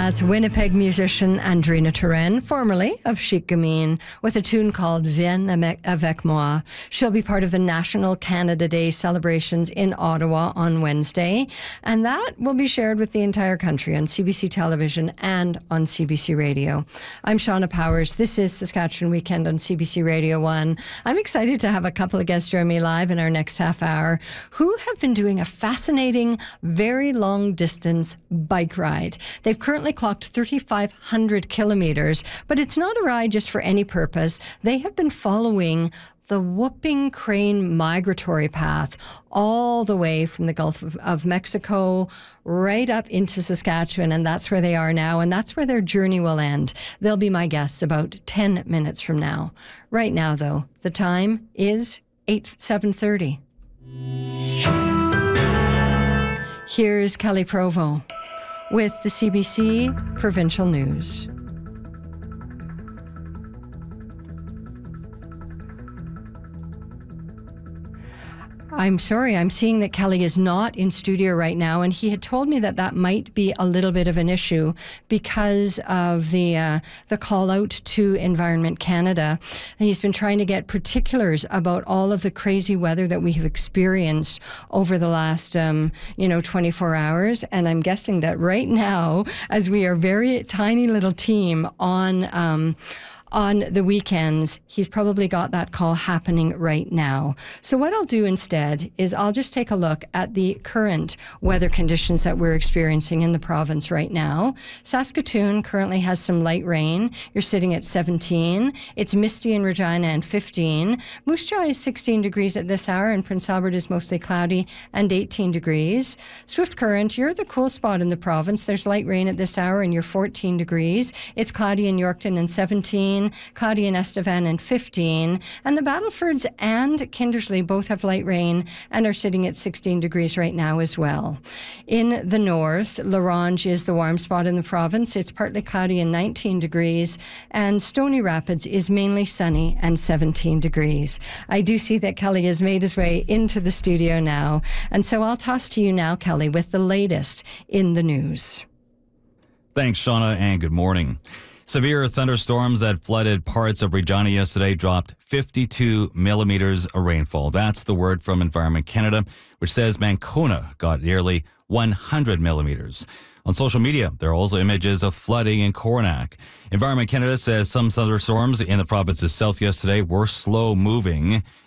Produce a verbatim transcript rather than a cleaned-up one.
That's Winnipeg musician Andrina Turenne, formerly of Chic Gamine, with a tune called Viens avec moi. She'll be part of the National Canada Day celebrations in Ottawa on Wednesday, and that will be shared with the entire country on C B C Television and on C B C Radio. I'm Shauna Powers. This is Saskatchewan Weekend on C B C Radio one. I'm excited to have a couple of guests join me live in our next half hour who have been doing a fascinating, very long distance bike ride. They've currently clocked thirty-five hundred kilometers, but it's not a ride just for any purpose. They have been following the Whooping Crane Migratory Path all the way from the Gulf of, of Mexico right up into Saskatchewan, and that's where they are now, and that's where their journey will end. They'll be my guests about ten minutes from now. Right now, though, the time is seven thirty. Here's Kelly Provo with the C B C Provincial News. I'm sorry, I'm seeing that Kelly is not in studio right now, and he had told me that that might be a little bit of an issue because of the uh, the call out to Environment Canada. And he's been trying to get particulars about all of the crazy weather that we have experienced over the last, um, you know, twenty-four hours. And I'm guessing that right now, as we are a very tiny little team on um, on the weekends, he's probably got that call happening right now. So what I'll do instead is I'll just take a look at the current weather conditions that we're experiencing in the province right now. Saskatoon currently has some light rain. You're sitting at seventeen. It's misty in Regina and fifteen. Moose Jaw is sixteen degrees at this hour, and Prince Albert is mostly cloudy and eighteen degrees. Swift Current, you're the cool spot in the province. There's light rain at this hour and you're fourteen degrees. It's cloudy in Yorkton and seventeen. Cloudy in Estevan and fifteen. And the Battlefords and Kindersley both have light rain and are sitting at sixteen degrees right now as well. In the north, La Ronge is the warm spot in the province. It's partly cloudy and nineteen degrees. And Stony Rapids is mainly sunny and seventeen degrees. I do see that Kelly has made his way into the studio now. And so I'll toss to you now, Kelly, with the latest in the news. Thanks, Shauna, and good morning. Severe thunderstorms that flooded parts of Regina yesterday dropped fifty-two millimeters of rainfall. That's the word from Environment Canada, which says Mancona got nearly one hundred millimeters. On social media, there are also images of flooding in Coronach. Environment Canada says some thunderstorms in the province's south yesterday were slow moving